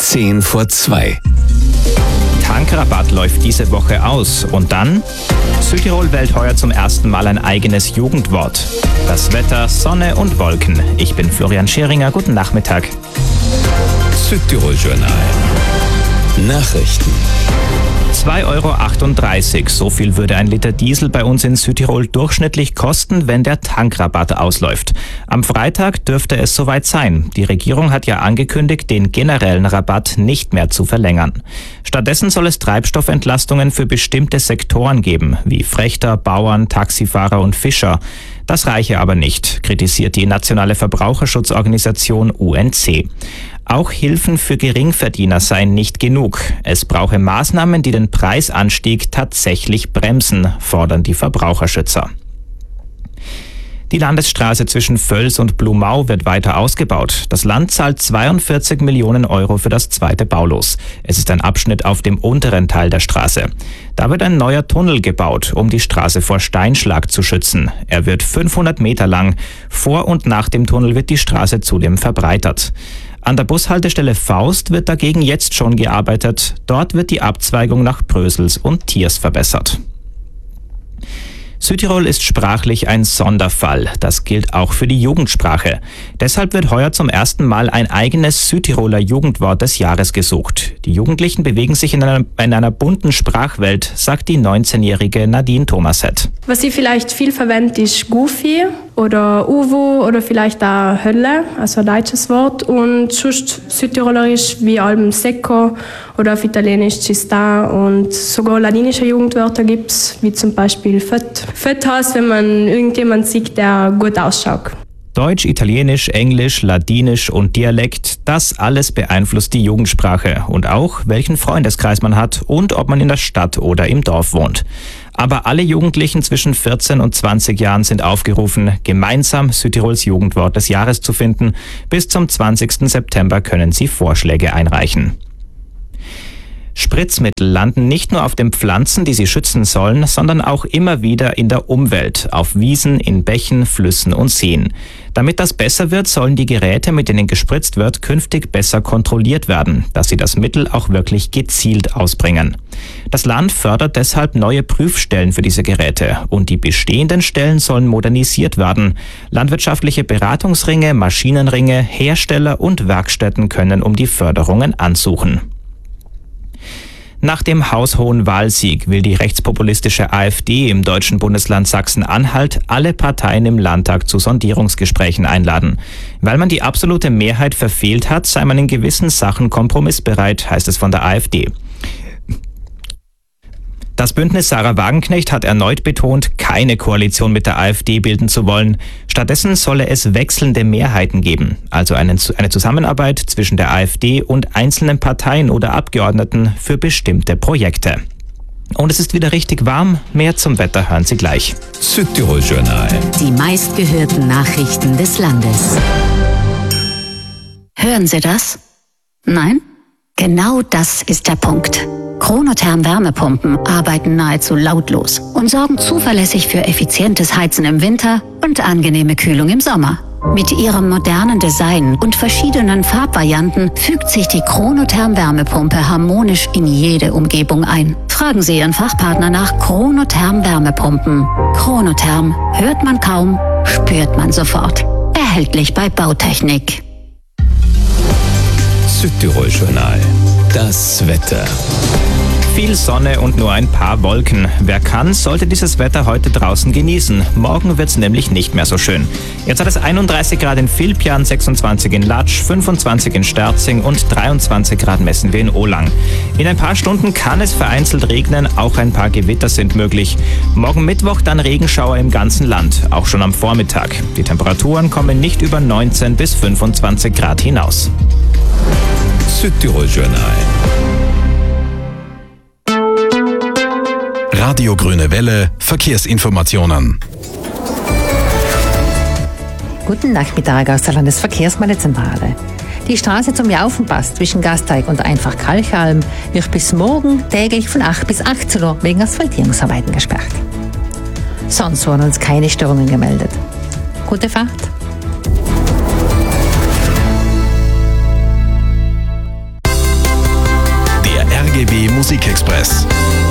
2:10. Tankrabatt läuft diese Woche aus. Und dann? Südtirol wählt heuer zum ersten Mal ein eigenes Jugendwort. Das Wetter, Sonne und Wolken. Ich bin Florian Scheringer. Guten Nachmittag. Südtirol Journal. Nachrichten. 2,38 €. So viel würde ein Liter Diesel bei uns in Südtirol durchschnittlich kosten, wenn der Tankrabatt ausläuft. Am Freitag dürfte es soweit sein. Die Regierung hat ja angekündigt, den generellen Rabatt nicht mehr zu verlängern. Stattdessen soll es Treibstoffentlastungen für bestimmte Sektoren geben, wie Frächter, Bauern, Taxifahrer und Fischer. Das reiche aber nicht, kritisiert die nationale Verbraucherschutzorganisation UNC. Auch Hilfen für Geringverdiener seien nicht genug. Es brauche Maßnahmen, die den Preisanstieg tatsächlich bremsen, fordern die Verbraucherschützer. Die Landesstraße zwischen Völs und Blumau wird weiter ausgebaut. Das Land zahlt 42 Millionen € für das zweite Baulos. Es ist ein Abschnitt auf dem unteren Teil der Straße. Da wird ein neuer Tunnel gebaut, um die Straße vor Steinschlag zu schützen. Er wird 500 Meter lang. Vor und nach dem Tunnel wird die Straße zudem verbreitert. An der Bushaltestelle Faust wird dagegen jetzt schon gearbeitet. Dort wird die Abzweigung nach Brösels und Tiers verbessert. Südtirol ist sprachlich ein Sonderfall. Das gilt auch für die Jugendsprache. Deshalb wird heuer zum ersten Mal ein eigenes Südtiroler Jugendwort des Jahres gesucht. Die Jugendlichen bewegen sich in einer bunten Sprachwelt, sagt die 19-jährige Nadine Thomaset. Was ich vielleicht viel verwende, ist Goofy oder Uwu oder vielleicht auch Hölle, also ein deutsches Wort. Und sonst südtirolerisch wie Alben Secco oder auf Italienisch Cista und sogar ladinische Jugendwörter gibt es, wie zum Beispiel Fött. Fött heißt, wenn man irgendjemand sieht, der gut ausschaut. Deutsch, Italienisch, Englisch, Ladinisch und Dialekt, das alles beeinflusst die Jugendsprache und auch, welchen Freundeskreis man hat und ob man in der Stadt oder im Dorf wohnt. Aber alle Jugendlichen zwischen 14 und 20 Jahren sind aufgerufen, gemeinsam Südtirols Jugendwort des Jahres zu finden. Bis zum 20. September können sie Vorschläge einreichen. Spritzmittel landen nicht nur auf den Pflanzen, die sie schützen sollen, sondern auch immer wieder in der Umwelt, auf Wiesen, in Bächen, Flüssen und Seen. Damit das besser wird, sollen die Geräte, mit denen gespritzt wird, künftig besser kontrolliert werden, dass sie das Mittel auch wirklich gezielt ausbringen. Das Land fördert deshalb neue Prüfstellen für diese Geräte und die bestehenden Stellen sollen modernisiert werden. Landwirtschaftliche Beratungsringe, Maschinenringe, Hersteller und Werkstätten können um die Förderungen ansuchen. Nach dem haushohen Wahlsieg will die rechtspopulistische AfD im deutschen Bundesland Sachsen-Anhalt alle Parteien im Landtag zu Sondierungsgesprächen einladen. Weil man die absolute Mehrheit verfehlt hat, sei man in gewissen Sachen kompromissbereit, heißt es von der AfD. Das Bündnis Sarah Wagenknecht hat erneut betont, keine Koalition mit der AfD bilden zu wollen. Stattdessen solle es wechselnde Mehrheiten geben, also eine Zusammenarbeit zwischen der AfD und einzelnen Parteien oder Abgeordneten für bestimmte Projekte. Und es ist wieder richtig warm. Mehr zum Wetter hören Sie gleich. Südtirol Journal. Die meistgehörten Nachrichten des Landes. Hören Sie das? Nein? Genau das ist der Punkt. Chronotherm Wärmepumpen arbeiten nahezu lautlos und sorgen zuverlässig für effizientes Heizen im Winter und angenehme Kühlung im Sommer. Mit ihrem modernen Design und verschiedenen Farbvarianten fügt sich die Chronotherm Wärmepumpe harmonisch in jede Umgebung ein. Fragen Sie Ihren Fachpartner nach Chronotherm Wärmepumpen. Chronotherm hört man kaum, spürt man sofort. Erhältlich bei Bautechnik. Südtirol Journal. Das Wetter. Viel Sonne und nur ein paar Wolken. Wer kann, sollte dieses Wetter heute draußen genießen. Morgen wird's nämlich nicht mehr so schön. Jetzt hat es 31 Grad in Vilpjan, 26 in Latsch, 25 in Sterzing und 23 Grad messen wir in Olang. In ein paar Stunden kann es vereinzelt regnen, auch ein paar Gewitter sind möglich. Morgen Mittwoch dann Regenschauer im ganzen Land, auch schon am Vormittag. Die Temperaturen kommen nicht über 19 bis 25 Grad hinaus. Südtirol Journal. Radio Grüne Welle, Verkehrsinformationen. Guten Nachmittag aus der Landesverkehrsmeldezentrale. Die Straße zum Jaufenpass zwischen Gasteig und Einfach-Kalchalm wird bis morgen täglich von 8 bis 18 Uhr wegen Asphaltierungsarbeiten gesperrt. Sonst wurden uns keine Störungen gemeldet. Gute Fahrt! BGW Musikexpress.